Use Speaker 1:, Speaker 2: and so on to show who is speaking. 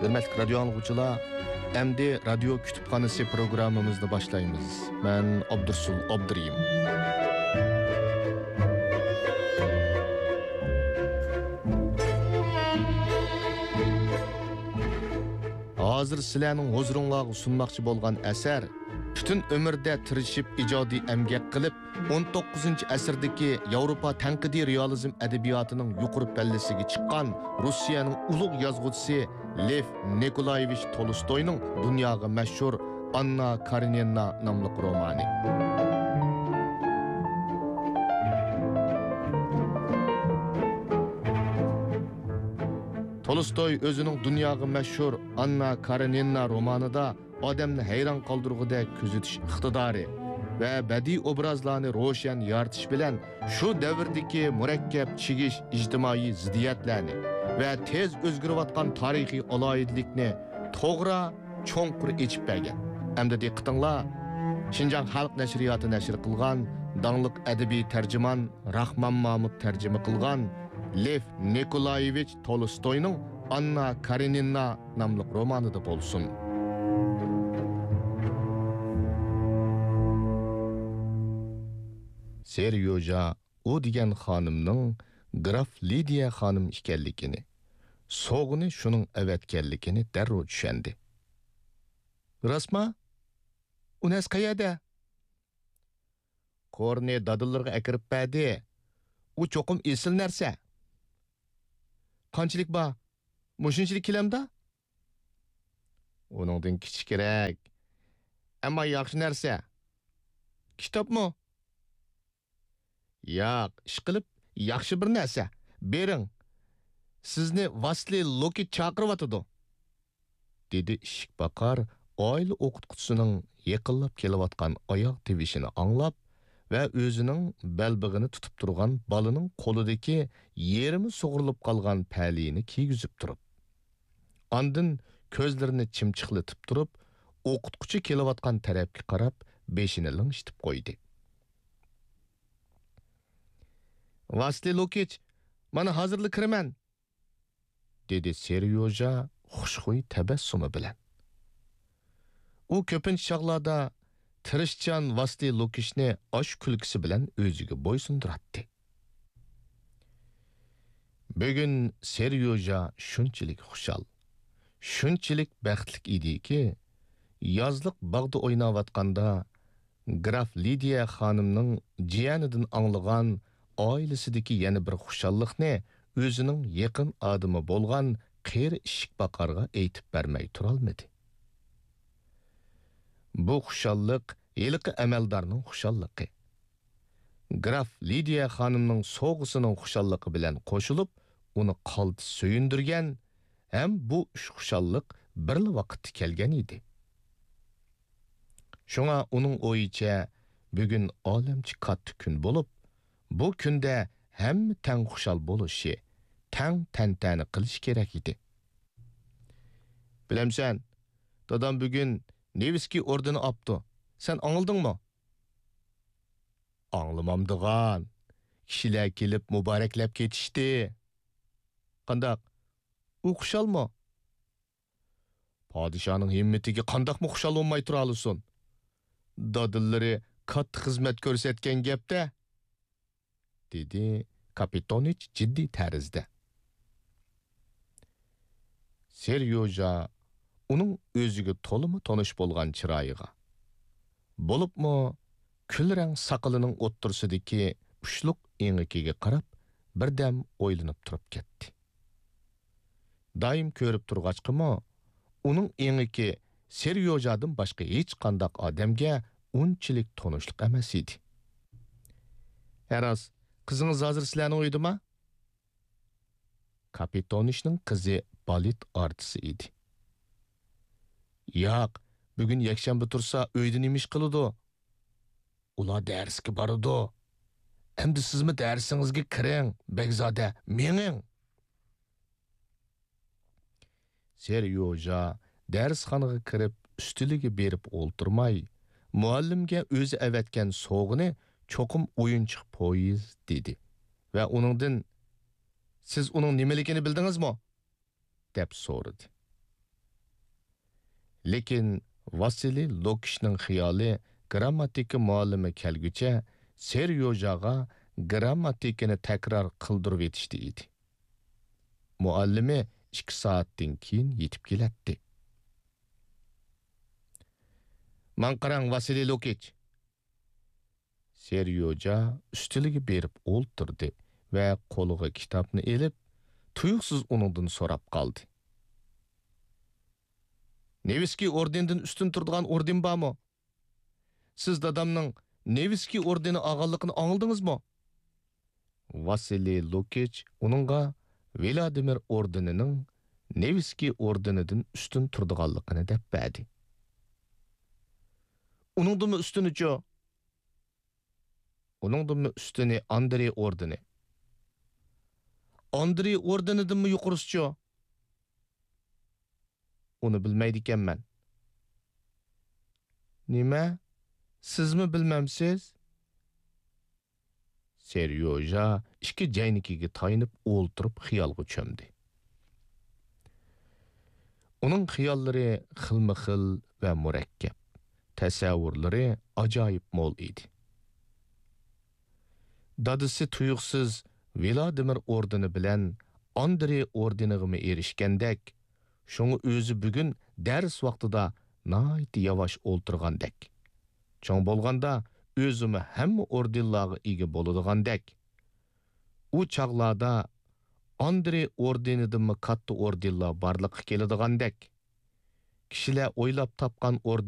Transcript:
Speaker 1: Hürmetli radyo anlıqçılar, endi radyo kütüphanesi programımızda başlayımız. Ben Abdursul Abduriyim. Hazır sizlarning huzuringizga sunmoqchi bo'lgan asar bütün ömürde tirishib ijodiy emgak qilib 19 asrdagi Yevropa tanqidiy realizm edebiyotining yuqori pallasiga chiqqan Rossiyaning ulug' yozuvchisi Lev Nikolayevich Tolstoyning dunyoga mashhur Anna Karenina nomli romani. Tolstoy o'zining dunyoga mashhur Anna Karenina romanida odamni hayron qoldirgudek kuzatish iqtidori va badiiy obrazlarni ro'shan yoritish bilan shu davrdagi murakkab chigish ijtimoiy ziddiyatlarni va tez o'zgarayotgan tarixiy aloyidlikni to'g'ri cho'nqur echib bergan. Hamda diqqatinglar, Xinjiang xalq nashriyoti nashr qilgan dangliq adabiy tarjimon Rahmon Mahmud tarjima qilgan Lev Nikolayevich Tolstoyning Anna Karenina nomli romanida bo'lsin. Seryoja o degan xonimning Graf Lidiya xonim ekanligini, so'g'ini shuning avatganligini darrov tushundi. Rasma? Unas qayerda? Qo'rni dadillarga akirib berdi. U cho'qim esil narsa. Qanchalik bor? Mushunchalik kelamda? Uningdan kichikroq. Ammo yaxshi narsa. Kitobmi? Yo'q, ish qilib yaxshi bir narsa. Bering. Sizni Vasli Loki chaqiryotdi, dedi ishqbaqar oila o'qituvchisining yaqinlab kelayotgan oyoq tevishini anglab va o'zining balbig'ini tutib turgan bolaning qo'lidagi yerimi sug'urilib qolgan palini kiygizib turib. Ondan ko'zlarini chimchiqlatib turib, o'qituvchi kelayotgan tarafga qarab beshini lingshitib qo'ydi. Vasli Lokich, mana hozirlik kiraman, dedi Seryoja xushxuy tabassumi bilan. U ko'pincha chog'larda tirishchan Vasli Lokichni osh kulgisi bilan o'ziga bo'ysundiratdi. Bugun Seryoja shunchalik xushal, shunchalik baxtli ediki, yozliq bog'da o'ynayotganda Graf Lidiya xonimning jiyanidan anglagan oilasidagi yana bir xushallikni o'zining yaqin odami bo'lgan qeri ishqbaqarga aytib bermay turolmadi. Bu xushallik yilqi amaldorning xushalligi. Graf Lidiya xonimning so'g'isining xushalligi bilan qo'shilib, uni qaltis suyundirgan ham bu xushallik bir vaqt kelgan edi. Shunga uning o'yicha bugun olamchi katta kun bo'lib, bu kunda hamma tang xushal bo'lishi, tang tantani qilish kerak edi. Bilamsan, dadam bugun Nevskiy ordeni opdi. Sen anıldыңmı? Anlamamdıgan. Kishilar kelib muboraklab ketishdi. Qandaq? U xushalmi? Padişahning himmatiga qandaqmi xushal bo'lmay tura olsin? Dadillari katta xizmat ko'rsatgan gapda, dedi Kapitonich jiddiy tarzda. Seryoja uning o'ziga to'limi tonish bo'lgan chiroyiga, bo'libmi kulrang saqalining o'ttirsidagi ushluq engikiga qarab birdam o'ylanib turib ketdi. Doim ko'rib turg'achqimi, uning engiki Seryojadan boshqa hech qanday odamga unchalik tonishliq emas edi. Eras, qizingiz hozir sizlarning uydimi? Kapitonishning qizi balet artisi edi. Yo'q, bugun yakshanba tursa uyda nima ish qiladi? Ular darsga boradi. Endi sizmi darsingizga kiring, Begzoda, mening. Seryoja darsxonaga kirib ustiliga berib o'ltirmay, muallimga o'zi avatgan sovg'ini cho'qim o'yinchiq poyiz dedi va uningdan siz uning nimaligini bildingizmi? deb so'radi. Lekin Vasiliy Lokishning xiyoli grammatika muallimi kelgucha Seryojaga grammatikani takror qildirib etishdi edi. Muallimi 2 soatdan keyin yetib keladi. "Man qarang Vasiliy Lokich." Seryoja üstüliga berib o'ltirdi va qo'liga kitobni elib, tuyuqsiz uningdan so'rab qoldi. "Nevskiy ordendan ustun turadigan orden bormi? Siz dadamning Nevskiy ordeni og'anligini angladingizmi?" Vasiliy Lokich uningga Vladimir ordenining Nevskiy ordenidan ustun turadiganligini deb berdi. "Uningdimi ustunichi?" "Uningdimi ustuni Andrey ordeni." "Andrey ordenidanmi yuqorisichi?" "Uni bilmaydi ekanman." "Nima? Sizmi bilmamsiz?" Seryoja ikki jaynikiga tayinib o'ltirib xiyolga cho'mdi. Uning xiyollari xilma-xil va murakkab, tasavvurlari ajoyib mo'l edi. Dadisi tuyuqsiz Vladimir ordeni bilan Andrey ordeniga erishgandek, şoňa o'zi bugun dars vaqtida nayt yavaş o'ltirgandek. Çoň bolganda özümi hamma ordenlarga ega bo'ladigandek. U çağlarda Andrey ordenidanmi katta ordenlar barliqqa keladigandek. Kishilar o'ylab topgan orden